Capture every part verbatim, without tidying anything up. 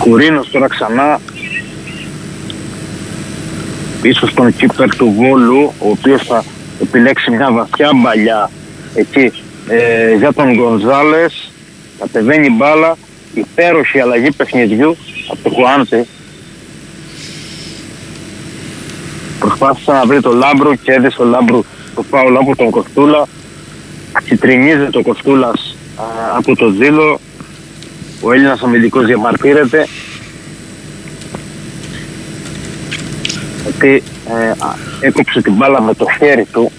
Κουρίνος τώρα ξανά πίσω στον κύπερ του Βόλου, ο οποίος θα επιλέξει μια βαθιά μπαλιά εκεί ε, για τον Γκονζάλες. Κατεβαίνει μπάλα, υπέροχη αλλαγή παιχνιδιού από τον Χουάντε. Προσπάθησε να βρει τον Λάμπρου και έδειξε ο Λάμπρου το φάουλ από τον Κοστούλα. Κιτρινίζεται ο Κοστούλας α, από το Ζήλο. Ο Έλληνας αμυντικός διαμαρτύρεται ότι ε, έκοψε την μπάλα με το χέρι του.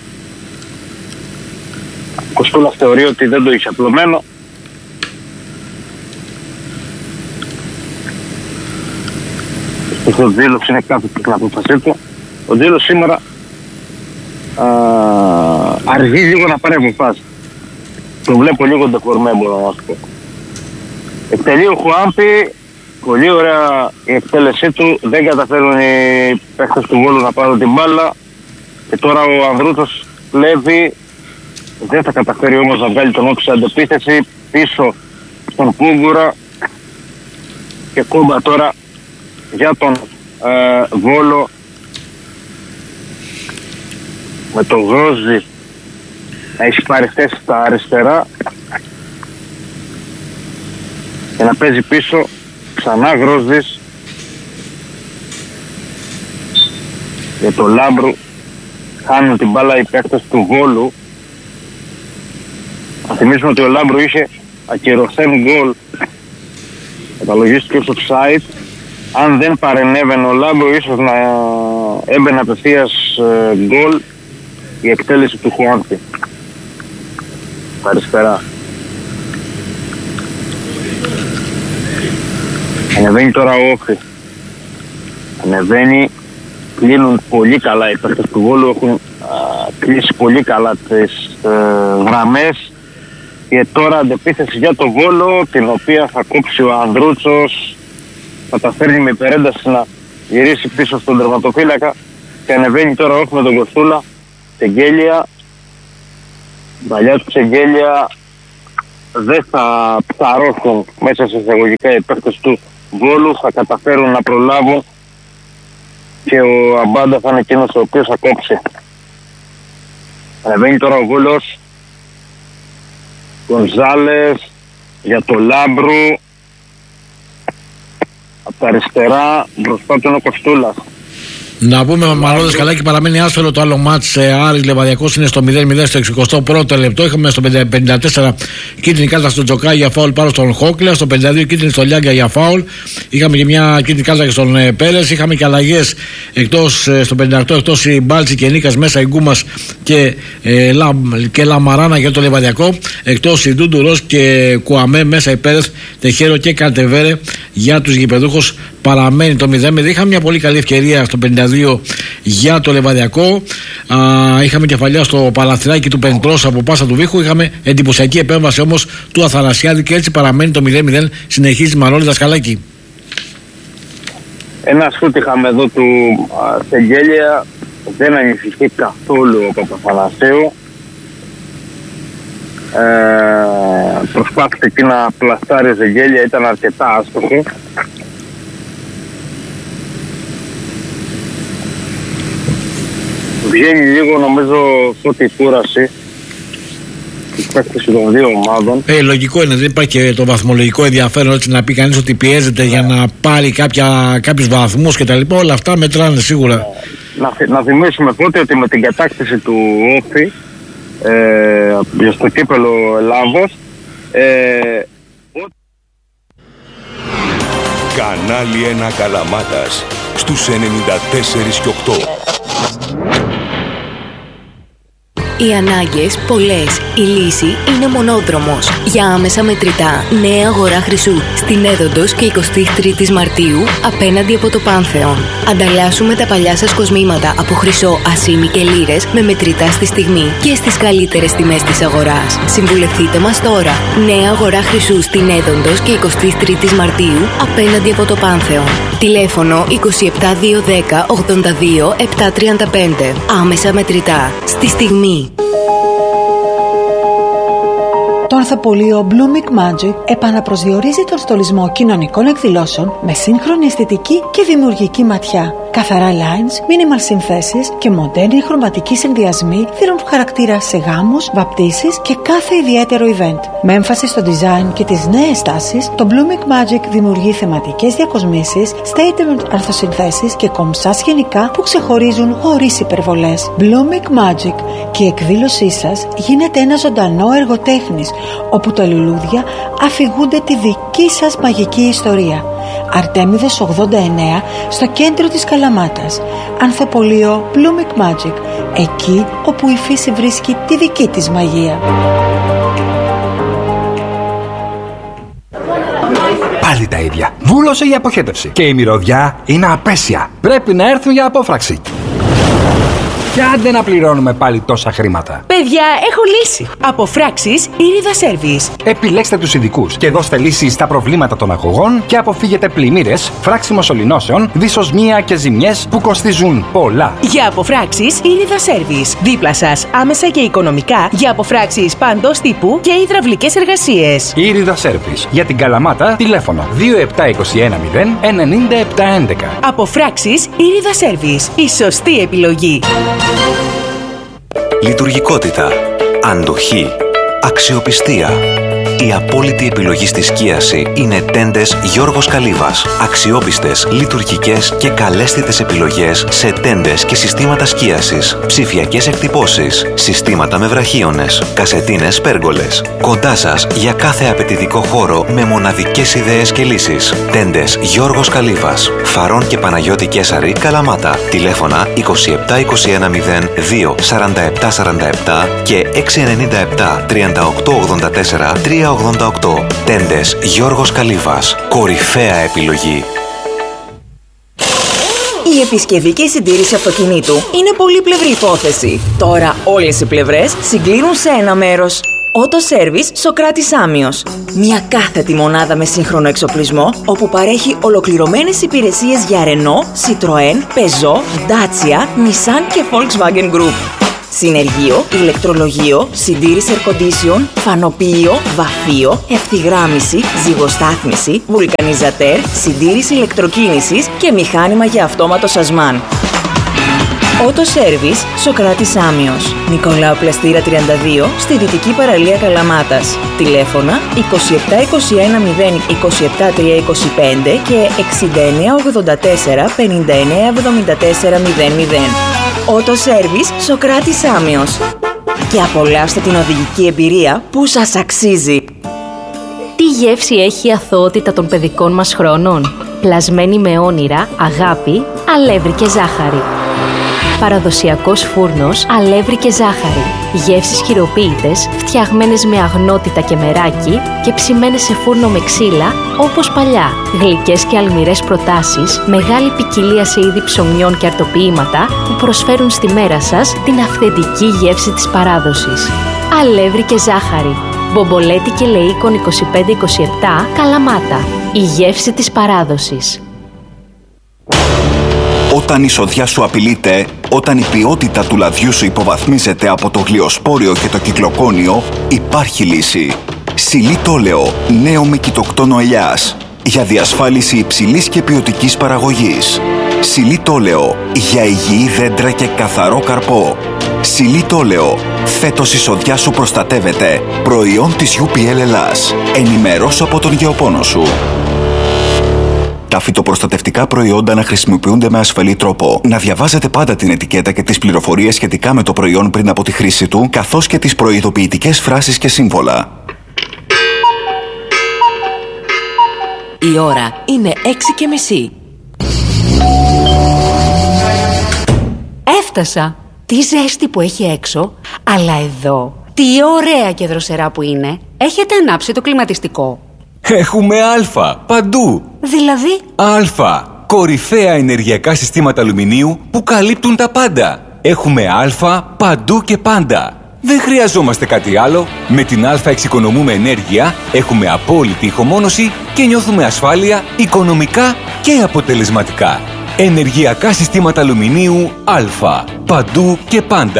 Ο Κοστούλας θεωρεί ότι δεν το είχε απλωμένο. Ο Ζήλος είναι κάθε την απόφασή του. Ο Ζήλος σήμερα α, αργεί λίγο να πάρει αποφάσεις. Το βλέπω λίγο ντεφορμέ, μπορώ να σου πω. Εκτελεί ο Χουάμπη, πολύ ωραία η εκτέλεσή του, δεν καταφέρουν οι παίκτες του Βόλου να πάρουν την μπάλα και τώρα ο Ανδρούτσος κλέβει, δεν θα καταφέρει όμως να βγάλει τον όφη σε αντεπίθεση, πίσω στον Πούγκουρα και κούμπα τώρα για τον ε, Βόλο με τον Γρόζη να έχει πάρει θέση στα αριστερά και να παίζει πίσω ξανά Γρόζης για το Λάμπρου. Χάνουν την μπάλα οι παίκτες του Βόλου. Θα θυμίσουμε ότι ο Λάμπρου είχε ακυρωθέν γκολ, καταλογίστηκε στο offside. Αν δεν παρενέβαινε ο Λάμπρου ίσως να έμπαινε απευθείας γκολ η εκτέλεση του Χουάντη αριστερά. Ανεβαίνει τώρα ο Όφη. Ανεβαίνει, κλείνουν πολύ καλά οι παίκτες του Βόλου, έχουν α, κλείσει πολύ καλά τις ε, γραμμές και τώρα αντεπίθεση για το Βόλο, την οποία θα κόψει ο Ανδρούτσος, θα τα φέρνει με υπερένταση να γυρίσει πίσω στον τερματοφύλακα και ανεβαίνει τώρα όχι με τον Κοστούλα. Τσεγγέλια, παλιά του Τσεγγέλια δεν θα ψαρώσουν μέσα σε εισαγωγικά οι παίκτες του Βόλου, θα καταφέρουν να προλάβουν και ο Αμπάντα θα είναι εκείνος ο οποίος θα κόψει. Ανεβαίνει τώρα ο Βόλος, Γκονζάλες για το Λάμπρου, από τα αριστερά μπροστά του είναι ο Κοστούλας. Να πούμε Μαρόδες καλά και παραμένει άσφαιρο το άλλο μάτς. Άρης Λεβαδιακός είναι στο μηδέν μηδέν στο εξηκοστό πρώτο λεπτό. Είχαμε στο πενήντα τέσσερα κίτρινη κάρτα στον Τζοκάη για φάουλ πάνω στον Χόκλα. Στο πενήντα δύο κίτρινη στο Λιάγκα για φάουλ. Είχαμε και μια κίτρινη κάρτα και στον ε, Πέρες. Είχαμε και αλλαγές εκτός, ε, στο πενήντα οκτώ εκτός η Μπάλτσι και Νίκας, μέσα η Γκούμας και, ε, Λα, και Λαμαράνα για το Λεβαδιακό. Εκτός η Ντούντουρος και Κουαμέ, μέσα η Πέρες, Τεχέρο και Καρτεβέρε για τους γηπεδούχους. Παραμένει το μηδέν μηδέν. Είχαμε μια πολύ καλή ευκαιρία στο πενήντα δύο για το Λεβαδιακό. Α, είχαμε κεφαλιά στο Παλαθυράκι του Πεντρός από πάσα του Βίχου. Είχαμε εντυπωσιακή επέμβαση όμως του Αθανασιάδη και έτσι παραμένει το μηδέν μηδέν. Συνεχίζει Μανώλη Δασκαλάκη. Ένα σούτ είχαμε εδώ του Στεγγέλια. Δεν ανησυχεί καθόλου ο Παπαθανασίου. Ε, προσπάθησε εκεί να πλαστάρει ο Στεγγέλια, ήταν αρκετά άστοχο. Βγαίνει λίγο νομίζω πρώτη κούραση της παίκτης των δύο ομάδων. Ε, λογικό είναι, δεν υπάρχει και το βαθμολογικό ενδιαφέρον έτσι να πει κανείς ότι πιέζεται yeah. για να πάρει κάποια, κάποιους βαθμούς κτλ. Όλα αυτά μετράνε σίγουρα. Να, να θυμίσουμε πρώτα ότι με την κατάκτηση του Όφη ε, στο κύπελο Ελλάδος ε, Κανάλι ένα Καλαμάτας στους ενενήντα τέσσερα και οκτώ. Οι ανάγκες πολλές. Η λύση είναι μονόδρομος. Για άμεσα μετρητά, νέα αγορά χρυσού στην Έδοντος και εικοστή τρίτη Μαρτίου απέναντι από το Πάνθεον. Ανταλλάσσουμε τα παλιά σας κοσμήματα από χρυσό, ασήμι και λίρες με μετρητά στη στιγμή και στις καλύτερες τιμές της αγοράς. Συμβουλευτείτε μας τώρα. Νέα αγορά χρυσού στην Έδοντος και εικοστή τρίτη Μαρτίου απέναντι από το Πάνθεον. Τηλέφωνο είκοσι επτά διακόσια δέκα ογδόντα δύο επτακόσια τριάντα πέντε. Άμεσα μετρητά. Στη στιγμή. Το ανθοπολείο Blooming Magic επαναπροσδιορίζει τον στολισμό κοινωνικών εκδηλώσεων με σύγχρονη αισθητική και δημιουργική ματιά. Καθαρά lines, minimal συνθέσεις και μοντέρνοι χρωματικοί συνδυασμοί δίνουν χαρακτήρα σε γάμους, βαπτίσεις και κάθε ιδιαίτερο event. Με έμφαση στο design και τις νέες τάσεις, το Blooming Magic δημιουργεί θεματικές διακοσμήσεις, statement αρθοσυνθέσεις και κομψά σκηνικά που ξεχωρίζουν χωρίς υπερβολές. Blooming Magic, και η εκδήλωσή σας γίνεται ένα ζωντανό έργο τέχνης, όπου τα λουλούδια αφηγούνται τη δική σας μαγική ιστορία. Αρτέμιδες ογδόντα εννέα, στο κέντρο της Καλαμάτας. Ανθοπολείο Blooming Magic, εκεί όπου η φύση βρίσκει τη δική της μαγεία. Πάλι τα ίδια. Βούλωσε η αποχέτευση. Και η μυρωδιά είναι απέσια. Πρέπει να έρθουν για απόφραξη. Και άντε να πληρώνουμε πάλι τόσα χρήματα. Παιδιά, έχω λύση. Αποφράξεις Ήριδα Service. Επιλέξτε τους ειδικούς και δώστε λύση στα προβλήματα των αγωγών και αποφύγετε πλημμύρες, φράξιμο σωληνώσεων, δυσοσμία και ζημιές που κοστίζουν πολλά. Για αποφράξεις Ήριδα Service. Δίπλα σας, άμεσα και οικονομικά, για αποφράξεις παντός τύπου και υδραυλικές εργασίες. Ήριδα Service. Για την Καλαμάτα, τηλέφωνο δύο επτά δύο ένα μηδέν εννιά επτά έντεκα. Αποφράξεις Ήριδα Service. Η σωστή επιλογή. Λειτουργικότητα, αντοχή, αξιοπιστία. Η απόλυτη επιλογή στη σκίαση είναι τέντες Γιώργος Καλύβας. Αξιόπιστες, λειτουργικές και καλέσθητες επιλογές σε τέντες και συστήματα σκίασης, ψηφιακές εκτυπώσεις, συστήματα με βραχίονες, κασετίνες πέργολες. Κοντά σας για κάθε απαιτητικό χώρο με μοναδικές ιδέες και λύσεις. Τέντες Γιώργος Καλύβας. Φαρών και Παναγιώτη Κέσαρη, Καλαμάτα. Τηλέφωνα είκοσι επτά είκοσι ένα μηδέν δύο σαράντα επτά σαράντα επτά και έξι εννιά επτά τριάντα οκτώ ογδόντα τέσσερα τρία ογδόντα οκτώ. Τέντες Γιώργος Καλύβας. Κορυφαία επιλογή. Η επισκευή και η συντήρηση αυτοκινήτου είναι πολύπλευρη υπόθεση. Τώρα όλες οι πλευρές συγκλίνουν σε ένα μέρος. Auto Service Σοκράτης Άμιος. Μια κάθετη μονάδα με σύγχρονο εξοπλισμό, όπου παρέχει ολοκληρωμένες υπηρεσίες για Renault, Citroën, Peugeot, Dacia, Nissan και Volkswagen Group. Συνεργείο, ηλεκτρολογείο, συντήρηση air condition, φανοποιείο, βαφείο, ευθυγράμμιση, ζυγοστάθμιση, βουλκανιζατέρ, συντήρηση ηλεκτροκίνησης και μηχάνημα για αυτόματο σασμάν. Auto Service Σοκράτης Άμιος. Νικολάου Πλαστήρα τριάντα δύο, στη Δυτική Παραλία Καλαμάτας. Τηλέφωνα είκοσι επτά είκοσι ένα μηδέν είκοσι επτά τριακόσια είκοσι πέντε και εξήντα εννιά ογδόντα τέσσερα πενήντα εννιά εβδομήντα τέσσερα μηδέν μηδέν. Auto Service Σοκράτης Άμιος. Και απολαύστε την οδηγική εμπειρία που σας αξίζει. Τι γεύση έχει η αθωότητα των παιδικών μας χρόνων? Πλασμένη με όνειρα, αγάπη, αλεύρι και ζάχαρη. Παραδοσιακός φούρνος, αλεύρι και ζάχαρη. Γεύσεις χειροποίητες, φτιαγμένες με αγνότητα και μεράκι και ψημένες σε φούρνο με ξύλα, όπως παλιά. Γλυκές και αλμυρές προτάσεις, μεγάλη ποικιλία σε είδη ψωμιών και αρτοποιήματα που προσφέρουν στη μέρα σας την αυθεντική γεύση της παράδοσης. Αλεύρι και ζάχαρη. Μπομπολέτη και Λεΐκον είκοσι πέντε είκοσι επτά, Καλαμάτα. Η γεύση της παράδοσης. Όταν η σοδιά σου απειλείται, όταν η ποιότητα του λαδιού σου υποβαθμίζεται από το γλυοσπόριο και το κυκλοκόνιο, υπάρχει λύση. Σιλίτολεο, νέο με κοιτοκτόνο ελιάς, για διασφάλιση υψηλής και ποιοτικής παραγωγής. Σιλίτολεο, για υγιή δέντρα και καθαρό καρπό. Σιλίτολεο, φέτος η σοδιά σου προστατεύεται. Προϊόν της γιου πι ελ Ελλάς. Ενημερώσου από τον γεωπόνο σου. Τα φυτοπροστατευτικά προϊόντα να χρησιμοποιούνται με ασφαλή τρόπο. Να διαβάζετε πάντα την ετικέτα και τις πληροφορίες σχετικά με το προϊόν πριν από τη χρήση του, καθώς και τις προειδοποιητικές φράσεις και σύμβολα. Η ώρα είναι έξι και μισή. Έφτασα! Τι ζέστη που έχει έξω, αλλά εδώ, τι ωραία και δροσερά που είναι. Έχετε ανάψει το κλιματιστικό? Έχουμε Α παντού. Δηλαδή? Α. Κορυφαία ενεργειακά συστήματα αλουμινίου που καλύπτουν τα πάντα. Έχουμε Α παντού και πάντα. Δεν χρειαζόμαστε κάτι άλλο. Με την Α εξοικονομούμε ενέργεια, έχουμε απόλυτη ηχομόνωση και νιώθουμε ασφάλεια οικονομικά και αποτελεσματικά. Ενεργειακά συστήματα αλουμινίου Α. Παντού και πάντα.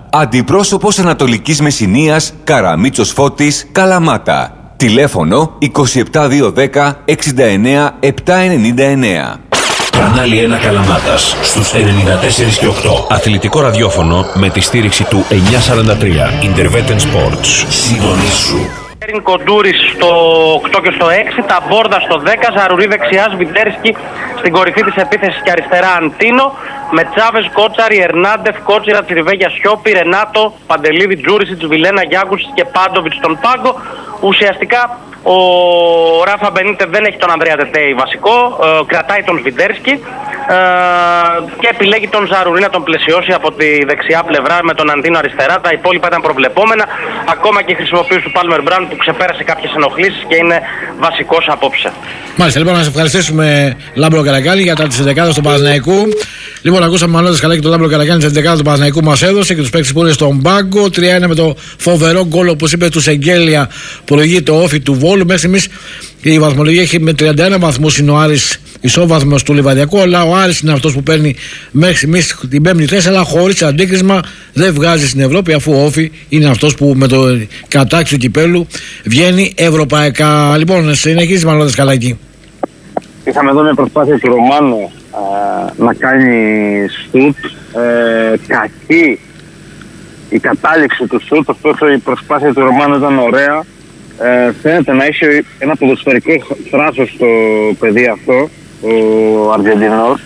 Αντιπρόσωπος Ανατολικής Μεσσηνίας Καραμίτσος Φώτης Καλαμάτα. Τηλέφωνο είκοσι επτά δύο δέκα εξήντα εννέα επτακόσια ενενήντα εννέα. Κανάλι ένα Καλαμάτας στους ενενήντα τέσσερα και οκτώ. Αθλητικό ραδιόφωνο με τη στήριξη του εννιακόσια σαράντα τρία. Intervetten Sports. Συντονίσου. Κοντούρης στο οκτώ και στο έξι, τα Μπόρδα στο δέκα, Ζαρουρί δεξιά, Σβιντέρσκι στην κορυφή της επίθεσης και αριστερά Αντίνο, με Τσάβες, Κότσαρη, Ερνάντεφ, Κότσιρα, Τσιριβέγια, Σιώπη, Ρενάτο, Παντελίδη, Τζούρισιτς, Βιλένα, Γιάκουσιτς και Πάντοβιτς στον πάγκο. Ουσιαστικά ο Ράφα Μπενίτε δεν έχει τον Ανδρέα Τετέι βασικό, ε, κρατάει τον Σβιντέρσκι ε, και επιλέγει τον Ζαρουρί να τον πλαισιώσει από τη δεξιά πλευρά με τον Αντίνο αριστερά. Τα υπόλοιπα ήταν προβλεπόμενα, ακόμα και η χρησιμοποίηση του Πάλμερ Μπράουν που ξεπέρασε κάποιες ενοχλήσεις και είναι βασικός απόψε. Μάλιστα, λοιπόν, να σας ευχαριστήσουμε, Λάμπρο Καρακάλη, για τα της δεκάδας του Παναθηναϊκού. Λοιπόν, ακούσαμε Μανώλη Καλάκη, τον Λάμπρο Καρακάλη, της δεκάδας του Παναθηναϊκού μας έδωσε και τους παίκτες που είναι στον πάγκο. τρία ένα με το φοβερό γκολ, όπως είπε, του Σεγγέλια, προηγεί το όφι του Βόλου. Μέχρι στιγμής η βαθμολογία έχει με τριάντα ένα βαθμούς, είναι ο Άρης ισόβαθμος του Λιβαδιακού, αλλά ο Άρης είναι αυτός που παίρνει μέχρι στιγμής την πέμπτη θέση, αλλά χωρίς αντίκρισμα δεν βγάζει στην Ευρώπη, αφού ο Όφι είναι αυτός που με το κατάξι του κυπέλου βγαίνει ευρωπαϊκά. Λοιπόν, συνεχίζει Μανώλη Καλάκη. Είχαμε εδώ μια προσπάθεια του Ρωμάνου ε, να κάνει σουτ, ε, κακή η κατάληξη του σουτ, ωστόσο η προσπάθεια του Ρωμάνου ήταν ωραία. Ε, φαίνεται να έχει ένα ποδοσφαιρικό θράσος στο παιδί αυτό, ο Αργεντινός.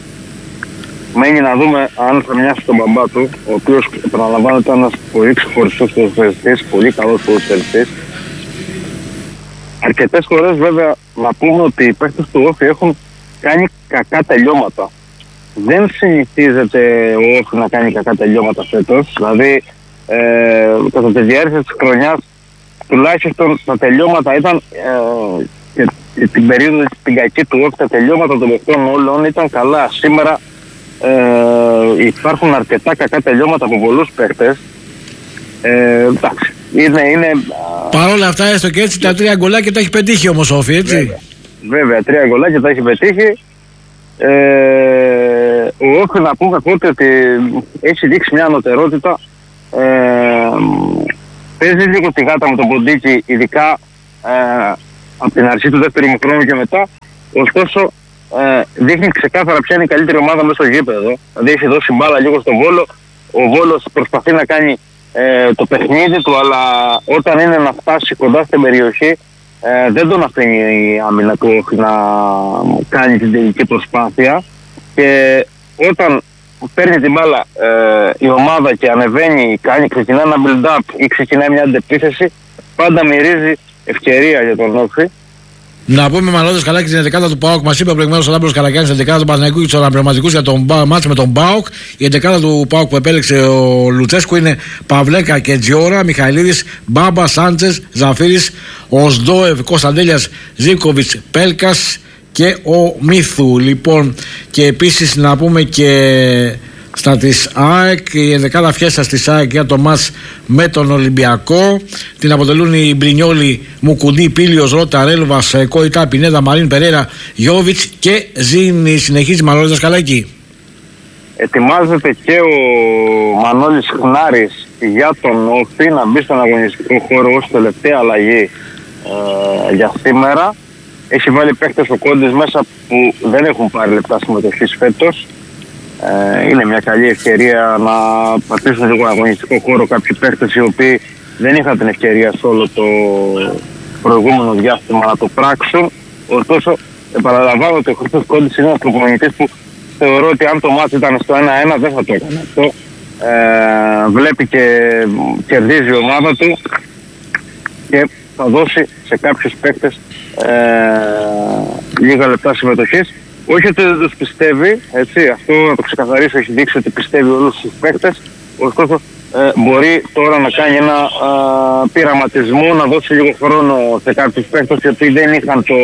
Μένει να δούμε αν θα μοιάσει τον μπαμπά του, ο οποίος, επαναλαμβάνω, ήταν ένας πολύ ξεχωριστός ποδοσφαιριστής, πολύ καλός ποδοσφαιριστής. Αρκετές φορές βέβαια να πούμε ότι οι παίκτες του Όφη έχουν κάνει κακά τελειώματα. Δεν συνηθίζεται ο Όφη να κάνει κακά τελειώματα φέτος, δηλαδή ε, κατά τη διάρκεια της χρονιάς τουλάχιστον τα τελειώματα ήταν ε, και, και την περίοδο την κακή του Όφη, τα τελειώματα των παιχτών όλων ήταν καλά. Σήμερα ε, υπάρχουν αρκετά κακά τελειώματα από πολλούς παίχτες. Ε, εντάξει, είναι, είναι... Παρ' όλα αυτά, έστω και έτσι, τα τρία γκολάκια τα έχει πετύχει όμως ο Όφη, έτσι. Βέβαια, βέβαια τρία γκολάκια τα έχει πετύχει. Ε, ο Όφη, να πούμε τότε ότι έχει δείξει μια ανωτερότητα. Ε, παίζει λίγο τη γάτα με τον Ποντίκι, ειδικά ε, από την αρχή του δεύτερου χρόνου και μετά. Ωστόσο, ε, δείχνει ξεκάθαρα ποια είναι η καλύτερη ομάδα μέσα στο γήπεδο. Δηλαδή, έχει δώσει μπάλα λίγο στον Βόλο. Ο Βόλος προσπαθεί να κάνει ε, το παιχνίδι του, αλλά όταν είναι να φτάσει κοντά στην περιοχή, ε, δεν τον αφήνει η άμυνα του να κάνει την τελική προσπάθεια. Και όταν παίρνει την μπάλα ε, η ομάδα και ανεβαίνει, κάνει, ξεκινάει ένα build-up ή ξεκινάει μια αντεπίθεση, πάντα μυρίζει ευκαιρία για τον Όφη. Να πούμε Μανώλη Καλάκη στην δεκάδα του ΠΑΟΚ. Μας είπε προηγουμένως ο Λάμπρος Καλακιάνης στην δεκάδα του Παναθηναϊκού και τους αναπληρωματικούς για τον μάτς με τον ΠΑΟΚ. Η δεκάδα του ΠΑΟΚ που επέλεξε ο Λουτσέσκου είναι Παυλέκα και Τζιόρα, Μιχαηλίδης, Μπάμπα, Σάντσες, Ζαφίρης, Οσδόευ, Κωνσταντέλιας, Ζίκοβιτς, Πέλκας και ο Μίθου. Λοιπόν, και επίσης να πούμε και στα της ΑΕΚ, η ενδεκάδα φιέστα της ΑΕΚ για το μάτς με τον Ολυμπιακό. Την αποτελούν οι Μπρινιόλι, Μουκουντή, Πίλιος, Ρώτα, Ρέλβας, Κόιτα, Πινέδα, Μαρίν, Περέρα, Γιώβιτς και Ζήνη. Συνεχίζει Μανώλης Δασκαλάκη. Ετοιμάζεται και ο Μανώλης Χνάρης για τον Όφη να μπει στον αγωνιστικό χώρο ως τελευταία αλλαγή ε, για σήμερα. Έχει βάλει παίχτες ο Κόντης μέσα που δεν έχουν πάρει λεπτά συμμετοχής φέτος. Ε, είναι μια καλή ευκαιρία να πατήσουν λίγο αγωνιστικό χώρο κάποιοι παίχτες οι οποίοι δεν είχαν την ευκαιρία σε όλο το προηγούμενο διάστημα να το πράξουν. Ωστόσο, επαναλαμβάνω ότι ο Χρήστος Κόντης είναι ένας προπονητής που θεωρώ ότι αν το μάτς ήταν στο ένα ένα δεν θα το έκανε αυτό. Ε, βλέπει και κερδίζει η ομάδα του και θα δώσει σε κάποιους παίκτες ε, λίγα λεπτά συμμετοχής. Όχι ότι δεν τους πιστεύει, έτσι, αυτό να το ξεκαθαρίσω, έχει δείξει ότι πιστεύει όλους τους παίκτες. Ωστόσο ε, μπορεί τώρα να κάνει ένα ε, πειραματισμό, να δώσει λίγο χρόνο σε κάποιους παίκτες οι οποίοι δεν είχαν το,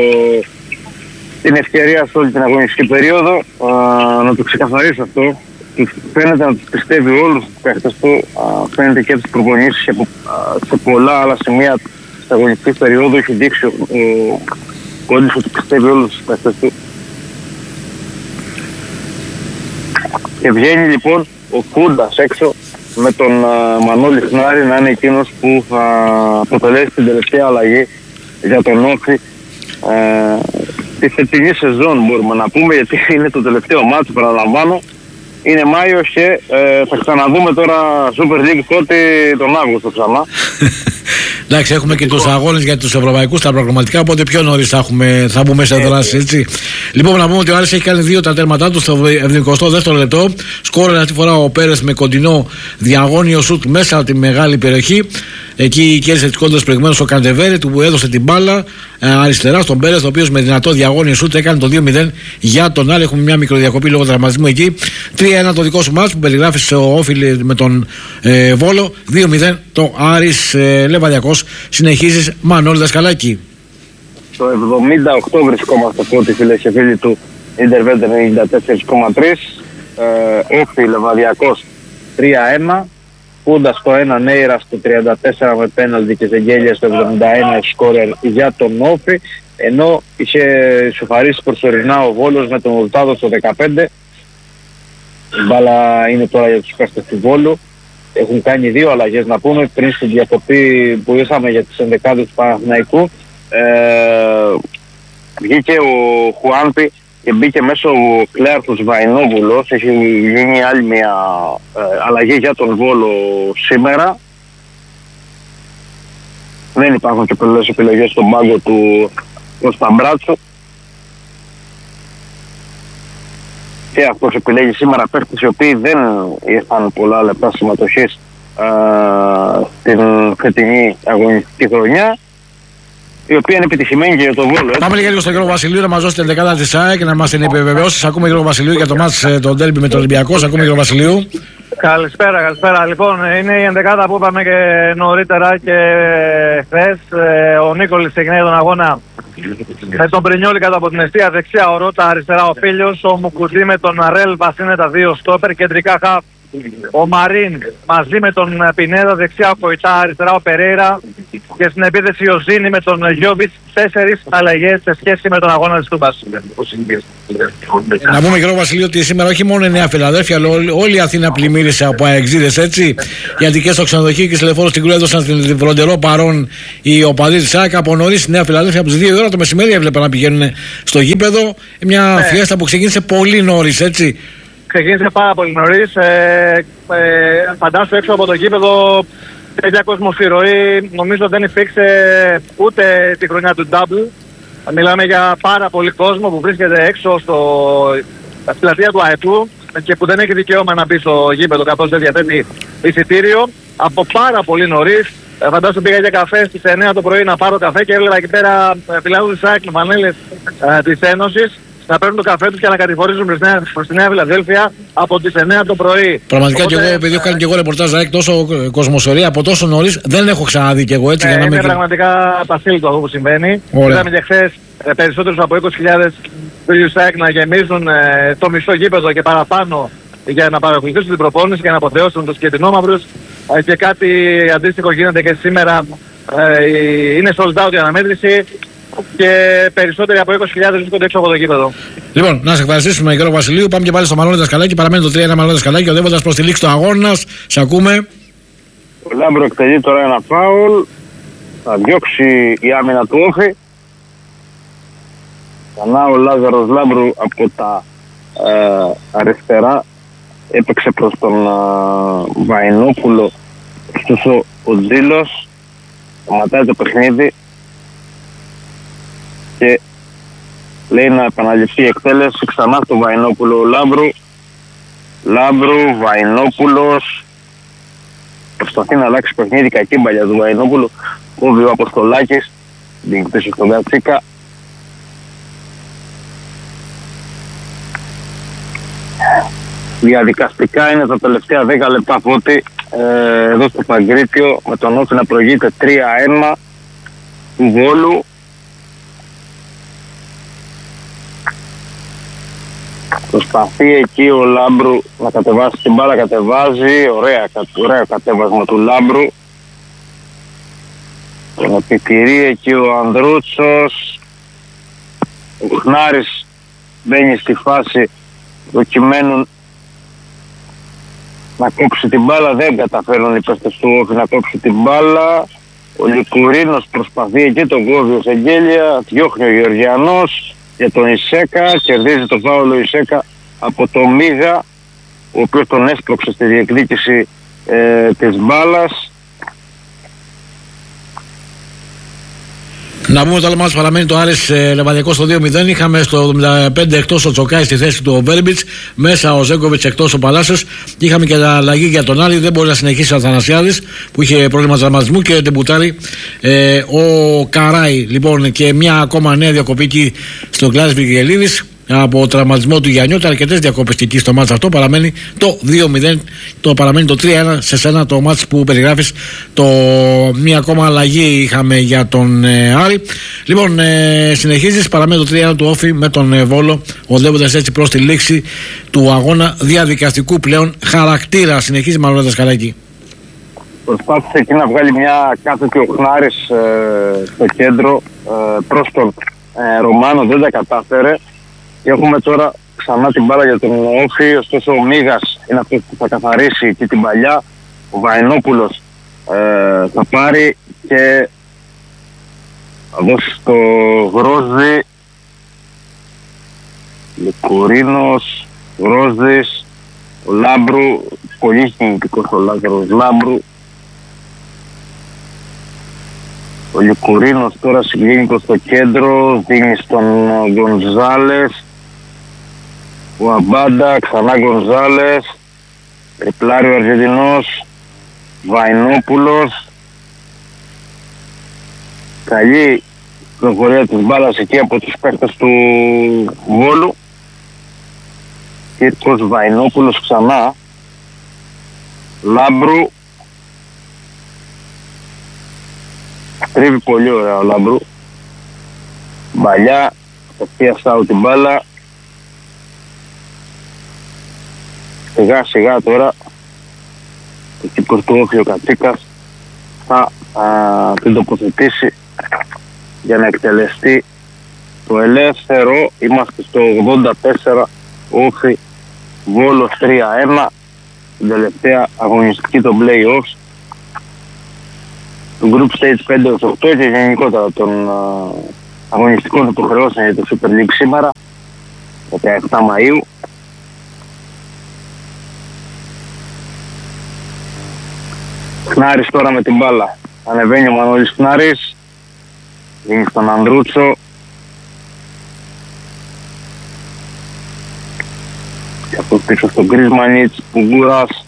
την ευκαιρία σε όλη την αγωνιστική περίοδο. Ε, να το ξεκαθαρίσω αυτό. Φαίνεται να τους πιστεύει όλους τους παίκτες του, ε, φαίνεται και τις προπονήσεις και σε πολλά άλλα σημεία της αγωνιστικής περίοδου έχει δείξει ο, ο Κόντης ότι πιστεύει όλους τους παίκτες του. Και βγαίνει λοιπόν ο Κούντας έξω με τον uh, Μανώλη Χνάρη να είναι εκείνος που θα αποτελέσει την τελευταία αλλαγή για τον Όφη uh, τη φετινή σεζόν, μπορούμε να πούμε, γιατί είναι το τελευταίο μάτσο, παραλαμβάνω. Είναι Μάιος και ε, θα ξαναδούμε τώρα Super League τότε τον Αύγουστο ξανά. Εντάξει, έχουμε και τους αγώνες για τους ευρωπαϊκούς τα προγραμματικά, οπότε πιο νωρίς θα, έχουμε, θα μπούμε σε δράση, έτσι. Λοιπόν, να πούμε ότι ο Άρης έχει κάνει δύο τα τέρματά του στο εβδομηκοστό δεύτερο λεπτό. Σκόρερ αυτή τη φορά ο Πέρες με κοντινό διαγώνιο σουτ μέσα από τη μεγάλη περιοχή. Εκεί κέρδισε τις κόντρες προηγουμένως ο Καντεβέρη, του έδωσε την μπάλα ε, αριστερά στον Πέρες, ο οποίος με δυνατό διαγώνιο σουτ έκανε το δύο μηδέν για τον Άρη. Έχουμε μια μικροδιακοπή λόγω τραυματισμού εκεί. τρία ένα το δικό σου μάτς που περιγράφει ο Όφιλ με τον ε, Βόλο. δύο μηδέn το Άρης ε, Λεβαδιακός. Συνεχίζεις, Μανώλη Δασκαλάκη. Το εβδομήντα οκτώ βρισκόμαστε πρώτοι, φίλες και φίλοι του Ιντερβέντερ ενενήντα τέσσερα κόμμα τρία. ε, Όφη Λεβαδιακός τρία ένα. Πούντα στο ένα, Νέιρα στο τριάντα τέσσερα με πέναλτι και Ζεγγέλια στο εβδομήντα ένα σκόρερ για τον Όφη, ενώ είχε ισοφαρίσει προσωρινά ο Βόλος με τον Ορτάδο στο δεκαπέντε. Η μπάλα είναι τώρα για τους παίκτες του Βόλου. Έχουν κάνει δύο αλλαγές να πούμε πριν στην διακοπή που είχαμε για τις ενδεκάδες του Παναθηναϊκού. Ε, βγήκε ο Χουάνπι και μπήκε μέσω ο Κλέαρχος Βαϊνόπουλος. Έχει γίνει άλλη μια ε, αλλαγή για τον Βόλο σήμερα. Δεν υπάρχουν και πολλές επιλογές στον πάγκο του Κώστα Μπράτσο. Και αυτός επιλέγει σήμερα παίκτες οι οποίοι δεν είχαν πολλά λεπτά συμμετοχής ε, στην φετινή αγωνιστική χρονιά, η οποία είναι επιτυχημένη και για τον Βόλο. Πάμε λίγο στον Γιώργο Βασιλείου να μας δώσει την δεκάδα της ΑΕΚ και να μας την επιβεβαιώσει. Ακούμε Γιώργο Βασιλείου για το μάτς τον ντέρμπι με τον Ολυμπιακό. Ακούμε Γιώργο Βασιλείου. Καλησπέρα, καλησπέρα. Λοιπόν, είναι η ενδεκάδα που είπαμε και νωρίτερα και χθες. Ο Νίκολης ξεκινάει τον αγώνα με τον Πρινιόλη κάτω από την εστία δεξιά, ο Ρώτα αριστερά, ο Φίλιος, ο Μουκουτζή με τον Αρέλ Βασίνε, τα δύο στόπερ, κεντρικά χαφ. Ο Μαρίν μαζί με τον Πινέδα, δεξιά ο Κοϊτά, αριστερά ο Περέιρα και στην επίθεση ο Ζήνη με τον Γιόβιτς. Τέσσερις αλλαγές σε σχέση με τον αγώνα της Τούμπας. Να πούμε Γιώργο Βασιλείο ότι σήμερα όχι μόνο η Νέα Φιλαδέλφια, αλλά όλη η Αθήνα πλημμύρισε από αεξίδες, έτσι. Γιατί και στο ξενοδοχείο και στη Λεωφόρο στην Κρού έδωσαν την φροντερό παρόν οι οπαδοί της ΑΕΚ. Από νωρίς η Νέα Φιλαδέλφια από τις δύο ώρα το μεσημέρι έβλεπα να πηγαίνουν στο γήπεδο. Μια ναι. φιέστα που ξεκίνησε πολύ νωρίς, έτσι. Ξεκίνησε πάρα πολύ νωρίς. Ε, ε, φαντάσου έξω από το γήπεδο τέτοια κοσμοσυρωή νομίζω δεν υπήρξε ούτε τη χρονιά του Double. Μιλάμε για πάρα πολύ κόσμο που βρίσκεται έξω στο, στη πλατεία του ΑΕΤΟΥ και που δεν έχει δικαίωμα να μπει στο γήπεδο καθώς δεν διαθέτει εισιτήριο. Από πάρα πολύ νωρίς. Ε, φαντάσου πήγα για καφέ στις εννιά το πρωί να πάρω καφέ και έβλεπα εκεί πέρα φιλάδους της ΑΕΚ με φανέλες ε, της Ένωσης να παίρνουν το καφέ τους και να κατηφορίζουν προς τη Νέα Φιλαδέλφια από τις εννιά το πρωί. Πραγματικά και εγώ, επειδή έχω κάνει και εγώ ρεπορτάζ ΑΕΚ τόσο κοσμοσορία από τόσο νωρίς, δεν έχω ξαναδεί και εγώ έτσι. Ναι, για να είναι με... πραγματικά πασίλτο αυτό που συμβαίνει. Είδαμε και χθες ε, περισσότερους από είκοσι χιλιάδες φίλους ΑΕΚ να γεμίζουν ε, το μισό γήπεδο και παραπάνω για να παρακολουθήσουν την προπόνηση και να αποθεώσουν τους σκετινόμαυρους. Ε, και κάτι αντίστοιχο γίνεται και σήμερα. Ε, είναι sold out η αναμέτρηση και περισσότεροι από είκοσι χιλιάδες βρίσκονται έξω από το γήπεδο. Λοιπόν, να σε ευχαριστήσουμε Γιώργο Βασιλείου. Πάμε και πάλι στο Μανώλη Δασκαλάκη. Παραμένει το τρία ένα Μανώλη Δασκαλάκη, οδεύοντας προς τη λήξη του αγώνα. Σε ακούμε. Ο Λάμπρο εκτελεί τώρα ένα φάουλ. Θα διώξει η άμυνα του Όφη. Ξανά ο Λάζαρος Λάμπρου από τα ε, αριστερά έπαιξε προς τον ε, Βαϊνόπουλο. Ωστόσο ο Τζίλος σταματάει το παιχνίδι και λέει να επαναληφθεί η εκτέλεση ξανά στο Βαϊνόπουλο. Ο Λάμπρου Λάμπρου, Βαϊνόπουλος προσπαθεί να αλλάξει παιχνίδι, κακή μπαλιά του Βαϊνόπουλου. Κόβει ο Αποστολάκης, την πίσω στον Κατσίκα. Διαδικαστικά είναι τα τελευταία δέκα λεπτά φώτη ε, εδώ στο Παγκρίτιο, με τον Όφη να προηγείται τρία ένα του Βόλου. Προσπαθεί εκεί ο Λάμπρου να κατεβάσει την μπάλα, κατεβάζει, ωραία, ωραία κατέβασμα του Λάμπρου. Τον επιτηρεί εκεί ο Ανδρούτσος. Ο Χνάρης μπαίνει στη φάση προκειμένου να κόψει την μπάλα, δεν καταφέρουν οι παίκτες του Όφη να κόψει την μπάλα. Ο Λικουρίνος προσπαθεί εκεί, τον κόβει ο Σεγγέλια, διώχνει ο Γεωργιανός για τον Ισέκα, κερδίζει το φάουλο Ισέκα από το Μίγα, ο οποίος τον έσπρωξε στη διεκδίκηση ε, της μπάλας. Να πούμε το άλλο μάτς παραμένει το Άρης ε, Λεβαδιακός στο δύο μηδέν. Είχαμε στο εβδομήντα πέντε εκτός ο Τσοκάης στη θέση του ο Βέρμπιτς, μέσα ο Ζέγκοβιτς εκτός ο Παλάσιος. Είχαμε και αλλαγή για τον Άρη, δεν μπορεί να συνεχίσει ο Αθανασιάδης που είχε πρόβλημα τραυματισμού και τεμπουτάρει ε, ο Καράι. Λοιπόν, και μια ακόμα νέα διακοπή εκεί στο Κλάδης Βικελίδης από τραυματισμό του Γιαννιώτα. Αρκετές διακοπές εκεί στο μάτς αυτό. Παραμένει το δύο μηδέν, το παραμένει το τρία ένα σε σένα το μάτς που περιγράφεις. Το, μία ακόμα αλλαγή είχαμε για τον ε, Άρη. Λοιπόν, ε, συνεχίζεις, παραμένει το τρία ένα του Όφη με τον ε, Βόλο, οδεύοντας έτσι προς τη λήξη του αγώνα διαδικαστικού πλέον χαρακτήρα. Συνεχίζει Μανώλη Δασκαλάκη. Προσπάθησε εκεί να βγάλει μια κάθετη ο Χνάρης ε, στο κέντρο ε, προς τον ε, Ρωμάνο, δεν τα κατάφερε. Και έχουμε τώρα ξανά την μπάλα για τον Όφη, ωστόσο ο Μίγας είναι αυτός που θα καθαρίσει εκεί την παλιά. Ο Βαϊνόπουλος ε, θα πάρει και θα δώσει στο Γρόζι. Λικουρίνος, Γρόζης, ο Λάμπρου, πολύ κινητικός ο Λάζαρος Λάμπρου. Ο Λικουρίνος τώρα συγκλίνει προς το κέντρο, δίνει στον Γκονζάλες. Ο Αμπάντα, ξανά Γκονζάλες. Τριπλάρει ο Αργεντινός. Βαϊνόπουλος. Καλή προχωρία της μπάλας εκεί από τους παίκτες του Βόλου. Κύρκος Βαϊνόπουλος ξανά. Λάμπρου. Τρίβει πολύ ωραία ο Λάμπρου. Μπαλιά, απευθεία στάω την μπάλα. Σιγά σιγά τώρα ο κύπρος του Όφη ο Κατσίκας θα α, την τοποθετήσει για να εκτελεστεί το ελεύθερο. Είμαστε στο ογδόντα τέσσερα, Όφη Βόλος τρία ένα, την τελευταία αγωνιστική των play-offs του Group Stage πέντε έως οκτώ και γενικότερα των α, αγωνιστικών υποχρεώσεων για το Super League σήμερα, δεκαεπτά Μαΐου. Χνάρης τώρα με την μπάλα. Ανεβαίνει ο Μανώλης Χνάρης. Δίνει στον Ανδρούτσο. Και από πίσω στον Γκρίσμανιτς, Πουγγούρας.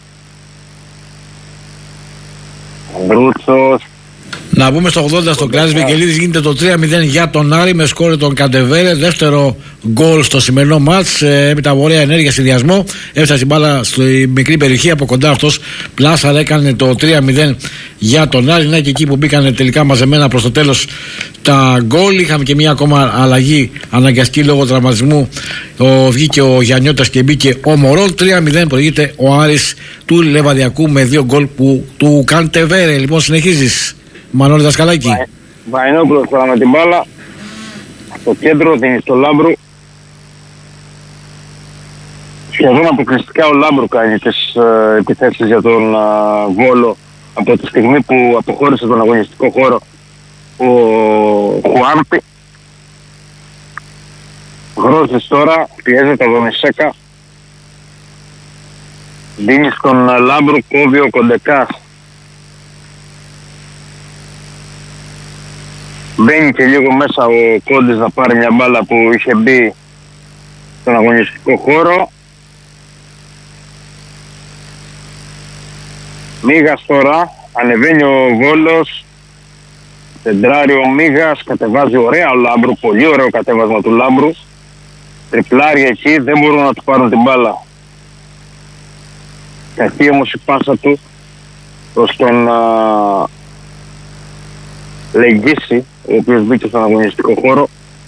Ανδρούτσος. Να πούμε στο ογδόντα στο Κλάδης Βικελίδης γίνεται το τρία μηδέν για τον Άρη με σκόρε τον Καντεβέρε. Δεύτερο γκολ στο σημερινό μάτς. Ε, έπειτα από ωραία ενέργεια, συνδυασμό. Έφτασε την μπάλα στη μικρή περιοχή από κοντά αυτός. Πλάσαρα έκανε το τρία μηδέν για τον Άρη. Να και εκεί που μπήκαν τελικά μαζεμένα προς το τέλος τα γκολ. Είχαμε και μια ακόμα αλλαγή αναγκαστική λόγω τραυματισμού. Ο, βγήκε ο Γιαννιώτας και μπήκε ο Μωρόλ. τρία μηδέν προηγείται ο Άρης του Λεβαδιακού με δύο γκολ που του Καντεβέρε. Λοιπόν, συνεχίζεις Μανώλη Δασκαλάκη. Βαϊνόπουλος τώρα με την μπάλα στο κέντρο, δίνει στο Λάμπρου. Σχεδόν αποκλειστικά ο Λάμπρου κάνει τις ε, επιθέσεις για τον ε, Βόλο από τη στιγμή που αποχώρησε τον αγωνιστικό χώρο ο Χουάρπη. Γρόζης τώρα πιέζεται τον Ισέκα, δίνει στον ε, Λάμπρου, κόβει ο Κοντεκάς. Μπαίνει και λίγο μέσα ο Κόντης να πάρει μια μπάλα που είχε μπει στον αγωνιστικό χώρο. Μίγας τώρα, ανεβαίνει ο Βόλος, τεντράρει ο Μίγας, κατεβάζει ωραία ο Λάμπρου, πολύ ωραίο κατέβασμα του Λάμπρου. Τριπλάρει εκεί, δεν μπορούν να του πάρουν την μπάλα. Κακή όμως η πάσα του προς τον α, Λεγγίση, ο οποίος μπήκε στον αγωνιστικό χώρο.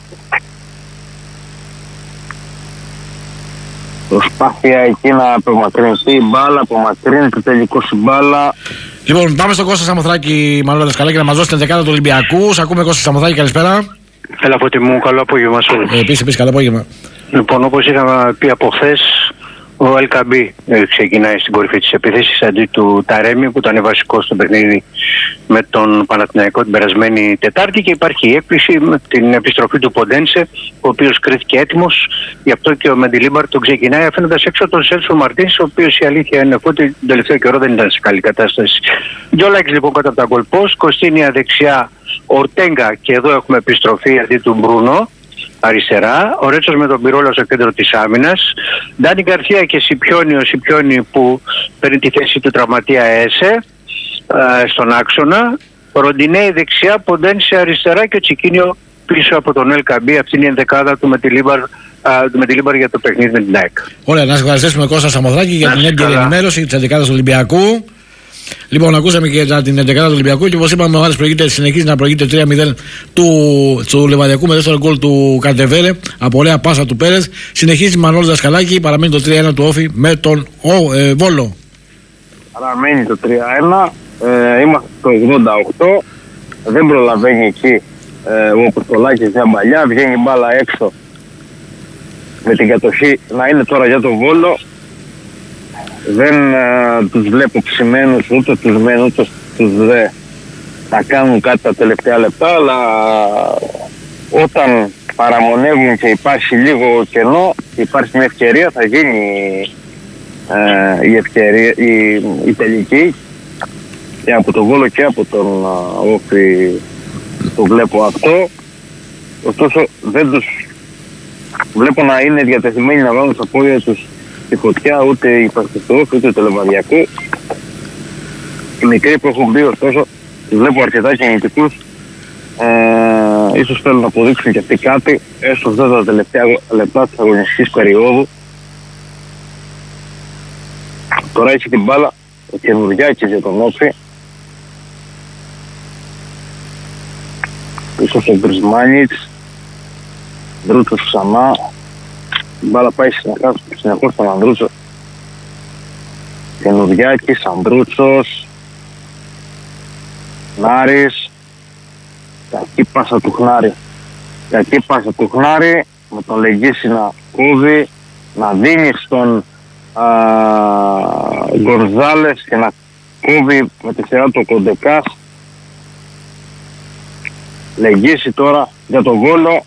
Προσπάθεια εκεί να απομακρυνθεί η μπάλα, απομακρύνεται τελικώς η μπάλα. Λοιπόν, πάμε στον Κώστα Σαμοθράκη, Μανώλη Δασκαλάκη, να μας δώσει την δεκάδα του Ολυμπιακού. Σ' ακούμε, Κώστα Σαμοθράκη, καλησπέρα. Έλα από τη μου, καλό απόγευμα σε όλους. Ε, επίσης, επίσης, καλό απόγευμα. Λοιπόν, όπως είχαμε πει από χθες, Ο Ελκαμπή ξεκινάει στην κορυφή της επίθεσης αντί του Ταρέμι που ήταν βασικό στο παιχνίδι με τον Παναθηναϊκό την περασμένη Τετάρτη, και υπάρχει η έκπληξη με την επιστροφή του Ποντένσε, ο οποίος κρίθηκε έτοιμος. Γι' αυτό και ο Μεντιλίμπαρ τον ξεκινάει αφήνοντας έξω τον Σέλσο Μαρτίνς, ο οποίος η αλήθεια είναι ότι τον τελευταίο καιρό δεν ήταν σε καλή κατάσταση. Γιολάκης λοιπόν κάτω από τα γκολ-post, Κωστίνια δεξιά, Ορτέγκα, και εδώ έχουμε επιστροφή αντί του Μπρούνο αριστερά, ο Ρέτσος με τον Πυρόλα στο κέντρο της άμυνας, Ντάνι Γκαρθία και Σιπιόνι, ο Σιπιόνι που παίρνει τη θέση του τραυματία Έσε ε, στον άξονα, Ροντινέη δεξιά, Ποντένσε αριστερά και ο Τσικίνιο πίσω από τον Ελκαμπή. Αυτή είναι η ενδεκάδα του Μεντιλίμπαρ uh, για το παιχνίδι με την ΑΕΚ. Ωραία, να σας ευχαριστήσουμε Κώστα Σαμοδράκη για την έγκαιρη ενημέρωση της ενδεκάδας του Ολυμπιακού. Λοιπόν, ακούσαμε και για την ενδεκάδα του Ολυμπιακού και όπως είπαμε, ο Άρης προηγείται, συνεχίζει να προηγείται τρία μηδέν του, του Λεβαδιακού με δεύτερο γκολ του Καρτεβέλε από ωραία πάσα του Πέρες. Συνεχίζει Μανώλη Δασκαλάκη, παραμένει το τρία ένα του Όφη με τον ο, ε, Βόλο. Παραμένει το τρία ένα, ε, είμαστε στο ογδόντα οκτώ, δεν προλαβαίνει εκεί ε, ο Αποστολάκης μια μπαλιά, βγαίνει μπάλα έξω με την κατοχή να είναι τώρα για τον Βόλο. Δεν ε, τους βλέπω ψημένους, ούτε τους μεν ούτε τους δε να κάνουν κάτι τα τελευταία λεπτά, αλλά όταν παραμονεύουν και υπάρχει λίγο κενό, υπάρχει μια ευκαιρία, θα γίνει ε, η, ευκαιρία, η, η τελική, και από τον Βόλο και από τον uh, Όφη το βλέπω αυτό. Ωστόσο δεν τους βλέπω να είναι διατεθειμένοι να βάλουν στα πόδια τους τη φωτιά, ούτε η Παστιστόφ, ούτε το Λεβαδιακό. Οι μικροί που έχουν μπει, ωστόσο, τους βλέπω αρκετά κινητικούς. Ε, ίσως θέλουν να αποδείξουν και αυτοί κάτι, έστω αυτά τα τελευταία λεπτά της αγωνιστικής περίοδου. Τώρα έχει την μπάλα ο Καινουριάκης για τον Όφη. Ίσως ο Μπρισμάνιτς, Ντρούτσος ξανά. Η μπάλα πάει συνεχώς στον Ανδρούτσο. Καινουριάκης, Ανδρούτσος, Χνάρης. Κακή πάσα του Χνάρη. Κακή πάσα του Χνάρη, με τον Λεγγίση να κόβει, να δίνει στον Γκορζάλες και να κόβει με τη σειρά του Κοντεκάς. Λεγγίση τώρα για τον Βόλο.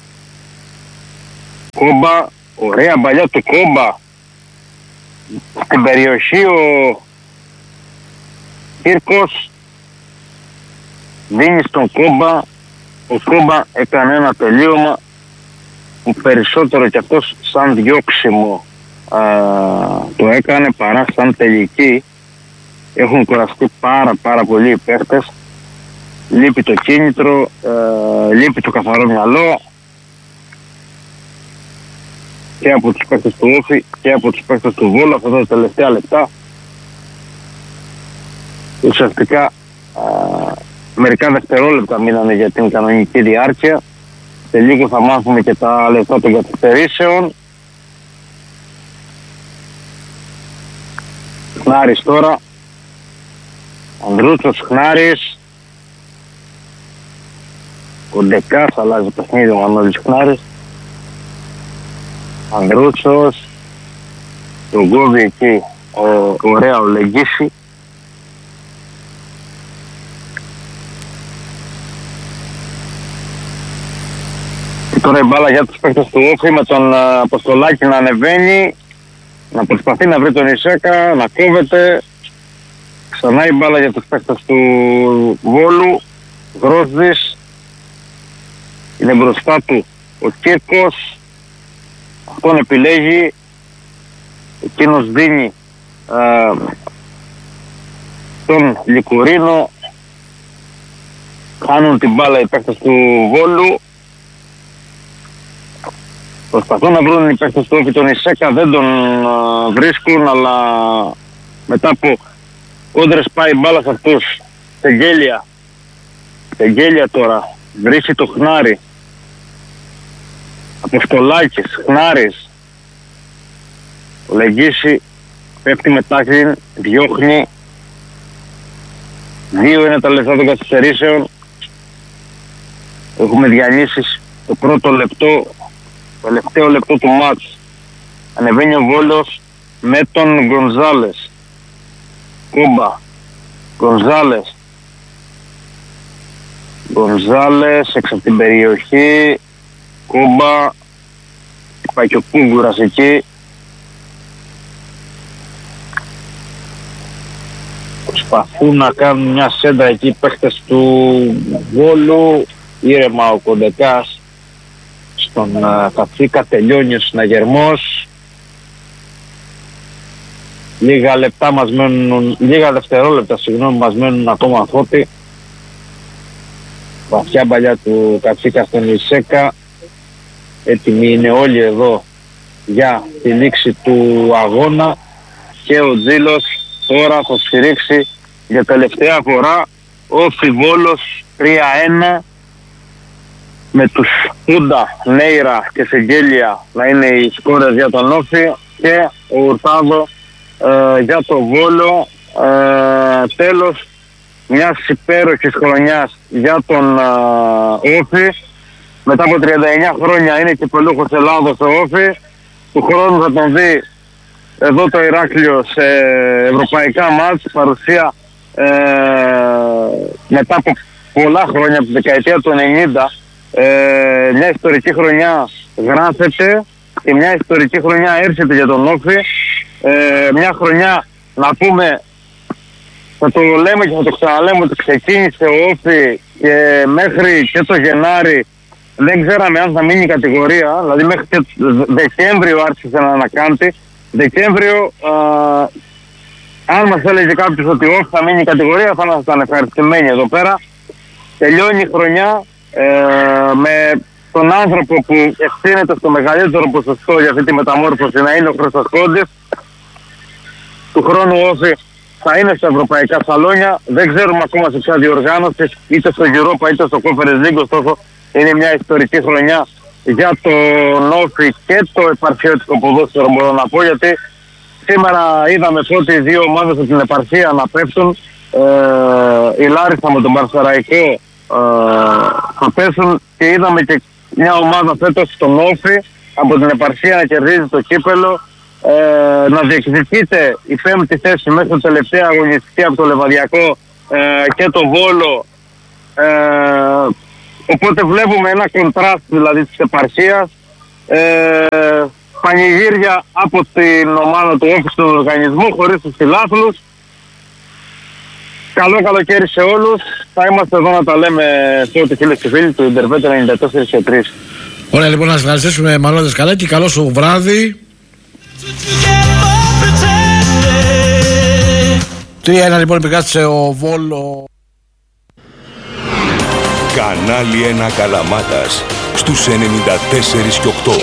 Κόμπα, ωραία μπαλιά του Κόμπα. Στην περιοχή ο Κύρκος δίνει στον Κόμπα. Ο Κόμπα έκανε ένα τελείωμα που περισσότερο κι αυτός σαν διώξιμο α, το έκανε παρά σαν τελική. Έχουν κουραστεί πάρα πάρα πολλοί οι παίχτες. Λείπει το κίνητρο, ε, λείπει το καθαρό μυαλό και από τους παίκτες του Όφη και από τους παίκτες του Βόλου αυτά τα τελευταία λεπτά. Ουσιαστικά α, μερικά δευτερόλεπτα μείνανε για την κανονική διάρκεια. Σε λίγο θα μάθουμε και τα λεπτά των καθυστερήσεων. Χνάρης τώρα, Ανδρούτσος, Χνάρης, Κοντεκάς, αλλάζει το παιχνίδι ο Μανώλης Χνάρης. Ανδρούτσος, τον κόβει εκεί ο, ωραία ο Λεγγίση. Και τώρα η μπάλα για τους παίκτες του Όφη με τον uh, Αποστολάκη να ανεβαίνει, να προσπαθεί να βρει τον Ισέκα, να κόβεται. Ξανά η μπάλα για τους παίκτες του Βόλου. Γρόσδης, είναι μπροστά του ο Κύρκος, αυτόν επιλέγει, εκείνος δίνει α, τον Λικουρίνο, χάνουν την μπάλα οι παίκτες του Βόλου, προσπαθούν να βρουν οι παίκτες του Όφη τον Ισέκα, δεν τον α, βρίσκουν, αλλά μετά από κόντρες πάει η μπάλα σε αυτούς. Τεγγέλια, Τεγγέλια τώρα, βρίσκει το Χνάρι. Αποστολάκης, Χνάρης. Ο Λεγγίση πέφτει με τάξη, διώχνει. Δύο είναι τα λεπτά των καθυστερήσεων. Έχουμε διανύσει το πρώτο λεπτό, το τελευταίο λεπτό του μάτς. Ανεβαίνει ο Βόλος, με τον Γκονζάλες. Κούμπα. Γκονζάλες. Γκονζάλες έξω από την περιοχή. Κούμπα. Πάει και ο Κούγκουρας εκεί. Προσπαθούν να κάνουν μια σέντρα εκεί οι παίχτες του Βόλου. Ήρεμα ο Κοντεκάς στον uh, Κατσίκα, τελειώνει ο συναγερμός. Λίγα λεπτά μας μένουν, λίγα δευτερόλεπτα συγγνώμη μας μένουν ακόμα Φώτη. Βαθιά παλιά του Κατσίκα στον Ισέκα. Έτοιμοι είναι όλοι εδώ για τη λήξη του αγώνα και ο Τζίλος τώρα θα σφυρίξει για τελευταία φορά ο Φιβόλος τρία ένα με τους Πούντα, Νέιρα και Σεγγέλια να είναι οι σκόρες για τον Όφη και ο Ουρτάδο ε, για το Βόλο. Ε, τέλος μιας υπέροχης χρονιάς για τον ε, Όφη. Μετά από τριάντα εννιά χρόνια είναι κυπελούχος Ελλάδος ο Όφη. Του χρόνου θα τον δει εδώ το Ηράκλειο σε ευρωπαϊκά μάτς. Παρουσία ε, μετά από πολλά χρόνια, από τη δεκαετία του ενενήντα. Ε, μια ιστορική χρονιά γράφεται και μια ιστορική χρονιά έρχεται για τον Όφη. Ε, μια χρονιά να πούμε, θα το λέμε και θα το ξαναλέμε, ότι ξεκίνησε ο Όφη και μέχρι και το Γενάρη δεν ξέραμε αν θα μείνει η κατηγορία. Δηλαδή μέχρι και Δεκέμβριο άρχισε να ανακάμπτει. Δεκέμβριο α, αν μας έλεγε κάποιος ότι ο Όφη θα μείνει η κατηγορία θα ήμασταν ευχαριστημένοι εδώ πέρα. Τελειώνει η χρονιά ε, με τον άνθρωπο που ευθύνεται στο μεγαλύτερο ποσοστό για αυτή τη μεταμόρφωση να είναι ο Χρυσοσκόντης. Του χρόνου ο Όφη θα είναι στα ευρωπαϊκά σαλόνια. Δεν ξέρουμε ακόμα σε ποια διοργάνωση, είτε στο Europa είτε στο Conference League. Ωστόσο είναι μια ιστορική χρονιά για τον Όφη και το επαρχιώτικο ποδόσφαιρο, μπορώ να πω, γιατί σήμερα είδαμε ότι οι δύο ομάδες από την επαρχία να πέφτουν. Ε, η Λάρισα με τον Παρσεραϊκό ε, θα πέσουν και είδαμε και μια ομάδα φέτος στον Όφη από την επαρχία να κερδίζει το κύπελο, ε, να διεκδικείται η πέμπτη θέση μέχρι το τελευταία αγωνιστική από το Λεβαδιακό ε, και το Βόλο. Ε, οπότε βλέπουμε ένα κοντράστ δηλαδή της επαρχίας. Ε, πανηγύρια από την ομάδα του Όφη στον οργανισμό χωρίς τους φιλάθλους. Καλό καλοκαίρι σε όλους. Θα είμαστε εδώ να τα λέμε σε ό,τι φίλες και φίλοι του Ιντερβέτ ενενήντα τέσσερα και τρία. Ωραία, λοιπόν, να σας ευχαριστήσουμε Μανώλη Δασκαλάκη. Καλό σου βράδυ. τρία ένα λοιπόν επικράτησε ο Βόλο. Κανάλι ένα Καλαμάτας στους ενενήντα τέσσερα και οκτώ.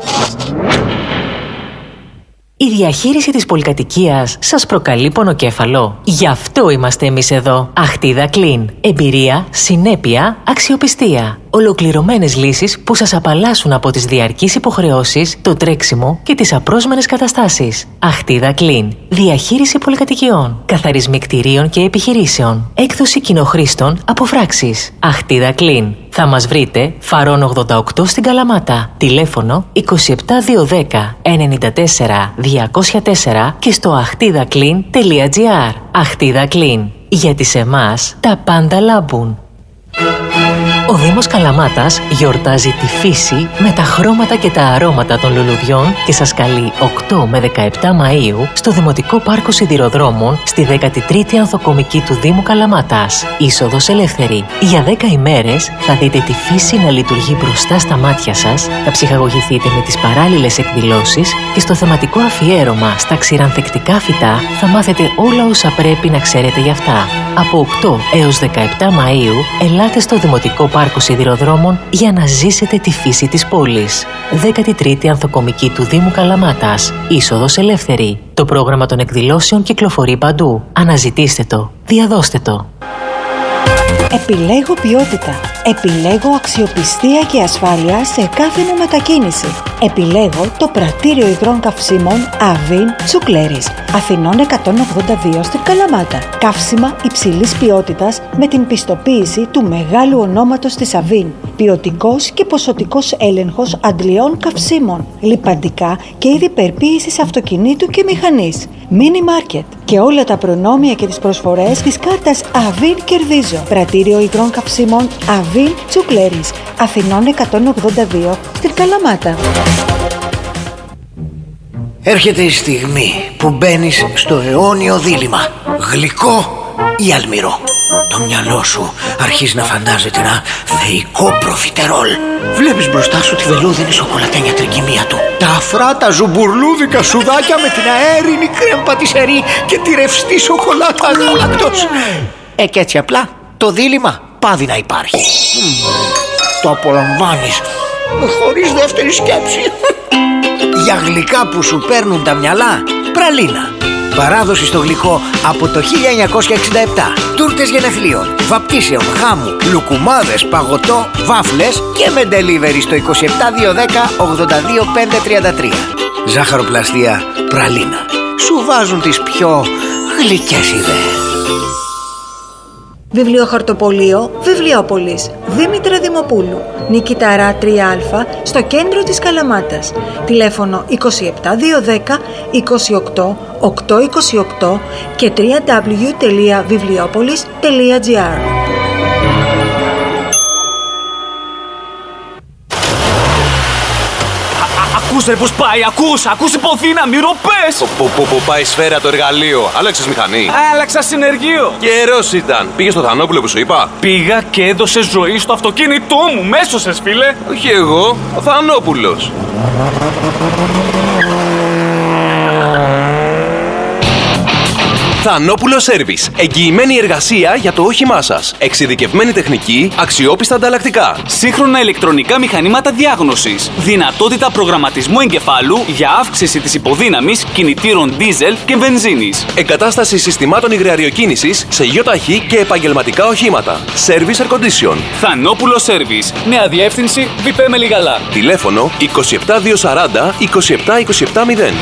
Η διαχείριση της πολυκατοικίας σας προκαλεί πονοκέφαλο. Γι' αυτό είμαστε εμείς εδώ. Αχτίδα Clean. Εμπειρία, συνέπεια, αξιοπιστία. Ολοκληρωμένες λύσεις που σας απαλλάσσουν από τις διαρκείς υποχρεώσεις, το τρέξιμο και τις απρόσμενες καταστάσεις. Αχτίδα Clean. Διαχείριση πολυκατοικιών, καθαρισμοί κτηρίων και επιχειρήσεων, έκδοση κοινοχρήστων από φράξεις. Αχτίδα Clean. Θα μας βρείτε Φαρών ογδόντα οκτώ στην Καλαμάτα. Τηλέφωνο είκοσι επτά διακόσια δέκα ενενήντα τέσσερα διακόσια τέσσερα και στο αχτίδα κλιν τελεία τζι άρ. Αχτίδα Clean. Γιατί σε εμάς τα πάντα λάμπουν. Ο Δήμος Καλαμάτας γιορτάζει τη φύση με τα χρώματα και τα αρώματα των λουλουδιών και σας καλεί οκτώ με δεκαεπτά Μαΐου στο Δημοτικό Πάρκο Σιδηροδρόμων στη δέκατη τρίτη Ανθοκομική του Δήμου Καλαμάτας. Είσοδος ελεύθερη. Για δέκα ημέρες θα δείτε τη φύση να λειτουργεί μπροστά στα μάτια σας, θα ψυχαγωγηθείτε με τις παράλληλες εκδηλώσεις και στο θεματικό αφιέρωμα στα ξηρανθεκτικά φυτά θα μάθετε όλα όσα πρέπει να ξέρετε γι' αυτά. Από οκτώ έως δεκαεπτά Μαΐου ελάτε στο Δημοτικό Πάρκο Σιδηροδρόμων για να ζήσετε τη φύση της πόλης. δέκατη τρίτη Ανθοκομική του Δήμου Καλαμάτας. Είσοδος ελεύθερη. Το πρόγραμμα των εκδηλώσεων κυκλοφορεί παντού. Αναζητήστε το. Διαδώστε το. Επιλέγω ποιότητα. Επιλέγω αξιοπιστία και ασφάλεια σε κάθε μου μετακίνηση. Επιλέγω το πρατήριο υγρών καυσίμων Avin Τσουκλέρης, Αθηνών εκατόν ογδόντα δύο στην Καλαμάτα. Καύσιμα υψηλής ποιότητας με την πιστοποίηση του μεγάλου ονόματος της Avin. Ποιοτικός και ποσοτικός έλεγχος αντλειών καυσίμων. Λιπαντικά και είδη περποίησης αυτοκινήτου και μηχανής. Mini Market. Και όλα τα προνόμια και τις προσφορές της κάρτας Avin Κερδίζω. Πρατήριο υγρών καυσίμων Avin Τσουκλέρης, Αθηνών εκατόν ογδόντα δύο στην Καλαμάτα. Έρχεται η στιγμή που μπαίνεις στο αιώνιο δίλημμα. Γλυκό ή αλμυρό. Το μυαλό σου αρχίζει να φαντάζεται ένα θεϊκό προφιτερόλ. Βλέπεις μπροστά σου τη βελούδινη σοκολατένια τρικυμία του. Τα αφρά, τα ζουμπουρλούδικα σουδάκια με την αέρινη κρέμ πατησερή και τη ρευστή σοκολάτα γάλακτος. Ε, και έτσι απλά το δίλημμα πάβει να υπάρχει. Το απολαμβάνεις χωρίς δεύτερη σκέψη. Για γλυκά που σου παίρνουν τα μυαλά, πραλίνα. Παράδοση στο γλυκό από το χίλια εννιακόσια εξήντα επτά. Τούρτες γενεθλίων, βαπτίσεων, γάμου, λουκουμάδες, παγωτό, βάφλες και με delivery στο είκοσι επτά δύο δέκα ογδόντα δύο πέντε τριάντα τρία. Ζάχαροπλαστεία πραλίνα. Σου βάζουν τις πιο γλυκές ιδέες. Βιβλιοχαρτοπωλείο Βιβλιόπολης Δήμητρα Δημοπούλου, Νικηταρά τρία Α, στο κέντρο της Καλαμάτας. Τηλέφωνο είκοσι επτά δύο δέκα είκοσι οκτώ οκτακόσια είκοσι οκτώ και double-u double-u double-u τελεία βιβλιόπολης τελεία gr. Ακούσε πως πάει, ακούς, ακούς υποδύναμη, ροπές! Που πάει σφαίρα το εργαλείο. Άλλαξες μηχανή. Άλλαξα συνεργείο. Καιρός ήταν. Πήγες στο Θανόπουλο που σου είπα. Πήγα και έδωσε ζωή στο αυτοκίνητό μου. Μέσωσες, φίλε. Όχι εγώ, ο Θανόπουλος. Θανόπουλο Service. Εγγυημένη εργασία για το όχημά σας. Εξειδικευμένη τεχνική, αξιόπιστα ανταλλακτικά. Σύγχρονα ηλεκτρονικά μηχανήματα διάγνωσης. Δυνατότητα προγραμματισμού εγκεφάλου για αύξηση της υποδύναμης κινητήρων δίζελ και βενζίνης. Εγκατάσταση συστημάτων υγραεριοκίνησης σε γιοταχή και επαγγελματικά οχήματα. Service Air Condition. Θανόπουλο Service. Νέα διεύθυνση Βιπέ Μελιγαλά. Τηλέφωνο είκοσι επτά διακόσια σαράντα είκοσι επτά είκοσι επτά μηδέν.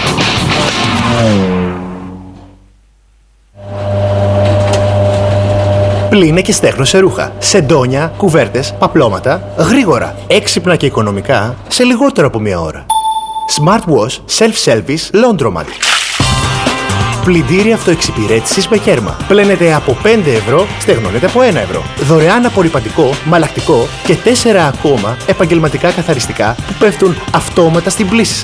Πλύνε και στέχνωσε ρούχα, σεντόνια, κουβέρτες, παπλώματα, γρήγορα, έξυπνα και οικονομικά, σε λιγότερο από μία ώρα. Smart Wash Self-Service Laundromat. Πλυντήρια αυτοεξυπηρέτησης με κέρμα. Πλένετε από πέντε ευρώ, στεγνώνετε από ένα ευρώ. Δωρεάν απορρυπαντικό, μαλακτικό και τέσσερα ακόμα επαγγελματικά καθαριστικά που πέφτουν αυτόματα στην πλήση σας.